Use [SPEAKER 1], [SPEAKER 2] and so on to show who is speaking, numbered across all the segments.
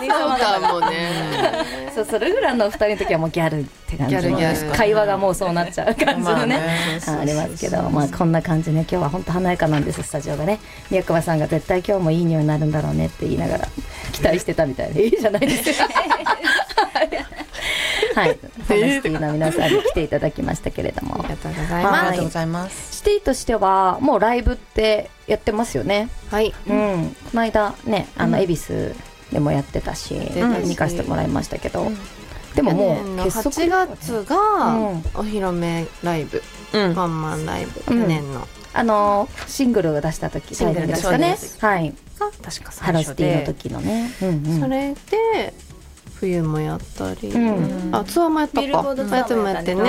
[SPEAKER 1] そうかもね。
[SPEAKER 2] そうそれぐらいの2人の時はもうギャルって感じの
[SPEAKER 1] ギャル
[SPEAKER 2] 会話がもうそうなっちゃう感じのね、ありますけど、まあこんな感じね。今日は本当華やかなんです、スタジオがね。宮川さんが絶対今日もいい匂いになるんだろうねって言いながら期待してたみたいでいいじゃないですか。はい、そんなシティの皆さんに来ていただきましたけれども、
[SPEAKER 1] ありがとうございます。
[SPEAKER 3] ありがとうございます。
[SPEAKER 2] シティとしてはもうライブってやってますよね。
[SPEAKER 1] はい、
[SPEAKER 2] この間ね、恵比寿でもやってたし、見かせてもらいましたけど、でももう
[SPEAKER 1] 結束8月がお披露目ライブ、ワンマンライブ、去年の
[SPEAKER 2] シングルを出した時、シングルですかね、はい、
[SPEAKER 1] 確か
[SPEAKER 2] ハロスティの時のね、
[SPEAKER 1] それで冬もやったり、ツアーもやったか、やつもやってね。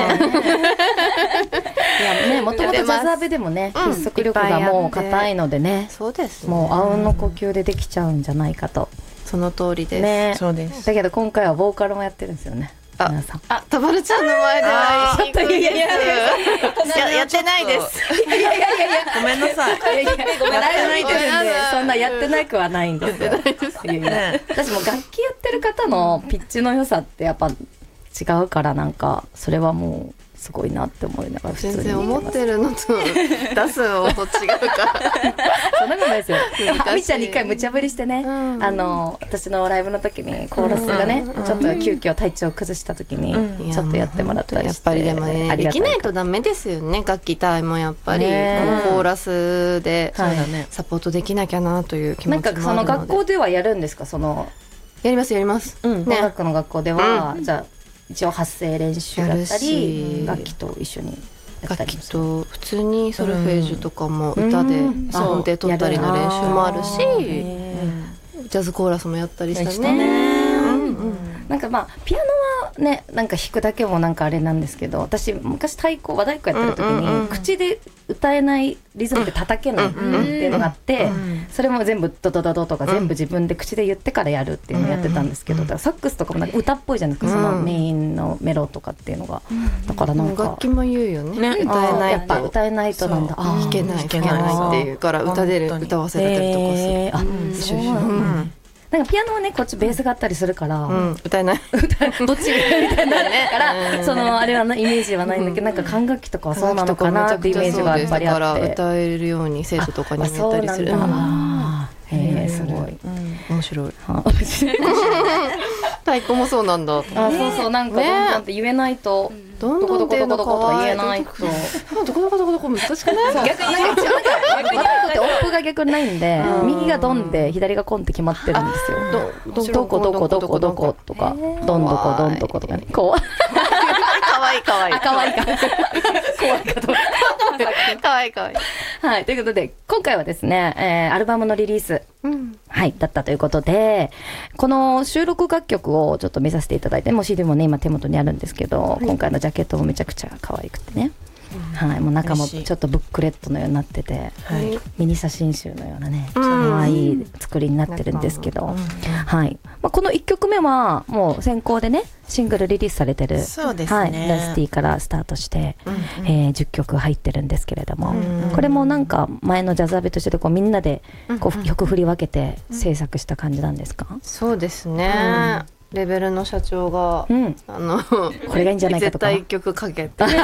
[SPEAKER 2] いやね、もともとジャズアベでもね、結束力がもう硬いのでね、
[SPEAKER 1] そうですね、
[SPEAKER 2] もうあうんの呼吸でできちゃうんじゃないかと。
[SPEAKER 1] その通りです
[SPEAKER 2] ね。
[SPEAKER 3] そうです。
[SPEAKER 2] だけど今回はボーカルもやってるんですよね。皆さん。
[SPEAKER 1] たばるちゃんの前では
[SPEAKER 2] ちょっといや
[SPEAKER 1] やってないです。
[SPEAKER 3] ごめんなさい。
[SPEAKER 2] ごめんなさい。そんなやってなくはないんですよ。
[SPEAKER 3] ね、
[SPEAKER 2] 私も楽器やってる方のピッチの良さってやっぱ違うから、なんかそれはもうすごいなって思いながら普通に
[SPEAKER 1] 全然思ってるのと出す音違うから
[SPEAKER 2] そんなことないですよ。みちゃんに一回無茶ぶりしてね、私のライブの時にコーラスがね、ちょっと急遽体調崩した時にちょっとやってもらったりして、
[SPEAKER 1] やっぱりでもね、できないとダメですよね。楽器隊もやっぱりこのコーラスでサポートできなきゃなという気持ちもあるので。
[SPEAKER 2] なんかその学校ではやるんですか？その
[SPEAKER 1] やりますやります。
[SPEAKER 2] 音楽の学校ではじゃあ一応発声練習だったり楽器と一緒にやったり、
[SPEAKER 1] 楽器と普通にソルフェージュとかも歌で音程取ったりの練習もあるし、ジャズコーラスもやったりしたね。
[SPEAKER 2] なんかまあピアノはね、なんか弾くだけもなんかあれなんですけど、私昔和太鼓やってる時に口で歌えないリズムで叩けないっていうのがあって、それも全部ドドドドとか全部自分で口で言ってからやるっていうのをやってたんですけど、だからサックスとかもなんか歌っぽいじゃないですか、そのメインのメロとかっていうのが、だからなんか
[SPEAKER 1] 楽器も言うよね、歌えない
[SPEAKER 2] やっぱ歌えないとなんだ、
[SPEAKER 1] 弾けないっていうから歌わせたりとかする。
[SPEAKER 2] なんかピアノはねこっちベースがあったりするから、
[SPEAKER 1] 歌えない
[SPEAKER 2] どっちがみたいになるからそのあれはイメージはないんだけど、なんか管楽器とかはそうなのかなってイメージがやっぱりあって、
[SPEAKER 1] だから歌えるように生徒とかに見えたりする。
[SPEAKER 2] すごい
[SPEAKER 1] 面白い。太鼓もそうなんだ。
[SPEAKER 2] そうなんかどんどんって言えないと、どこどこどこどこと言えないと、
[SPEAKER 1] どこどこどこどこ難しくない？
[SPEAKER 2] 逆にって音符が逆にないんで、右がドンで左がコンって決まってるんですよ。どこどこどこどことか、どんどこどんどことかね、こう
[SPEAKER 1] かわいいかわいい
[SPEAKER 2] かわいいか怖いかと
[SPEAKER 1] かわいいかわいい。
[SPEAKER 2] はい、ということで今回はですね、アルバムのリリース、はい、だったということで、この収録楽曲をちょっと見させていただいて、もう CD もね今手元にあるんですけど、今回のジャケットもめちゃくちゃ可愛くてね、はい、もう中もちょっとブックレットのようになってて、ミニ写真集のようなね可愛い作りになってるんですけど、はい、この1曲目はもう先行でねシングルリリースされてる、
[SPEAKER 3] そうですね、
[SPEAKER 2] ラスティからスタートして、10曲入ってるんですけれども、これもなんか前のジャズアベとしてこうみんなでこう曲振り分けて制作した感じなんですか？
[SPEAKER 1] そうですね、レベルの社長が、
[SPEAKER 2] これがいいんじゃないかとか
[SPEAKER 1] 絶対1曲かけて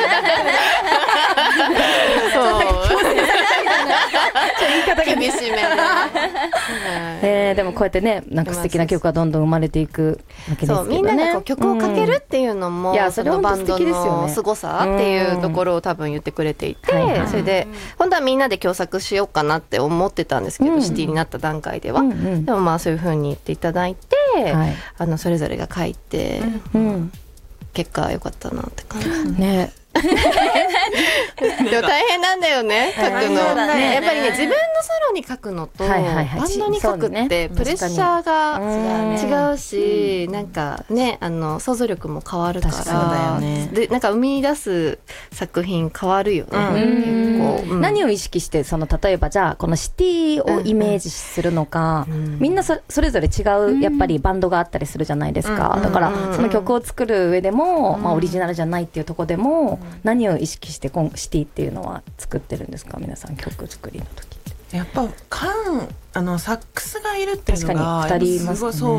[SPEAKER 1] 言い方が厳しめ
[SPEAKER 2] でもこうやってね、なんか素敵な曲がどんどん生まれていくわけですけどね。
[SPEAKER 1] みんながこう曲をかけるっていうのも、そのバンドの凄さっていうところを多分言ってくれていて、それで本当はみんなで共作しようかなって思ってたんですけど、シティになった段階では、でもまあそういう風に言っていただいて、それぞれが書いて、結果良かったなって感じね。でも大変なんだよね、書くの。やっぱりね、自分のソロに書くのとバンドに書くってプレッシャーが違うし、なんかね、想像力も変わるから、でなんか生み出す作品変わるよね。
[SPEAKER 2] 何を意識して、その例えばじゃあこのシティをイメージするのか、みんなそれぞれ違うやっぱりバンドがあったりするじゃないですか。だからその曲を作る上でも、オリジナルじゃないっていうところでも何を意識してシティっていうのは作ってるんですか、皆さん曲作りの時って。
[SPEAKER 3] やっぱサックスがいるっていうのが
[SPEAKER 2] 確かに2人いますね。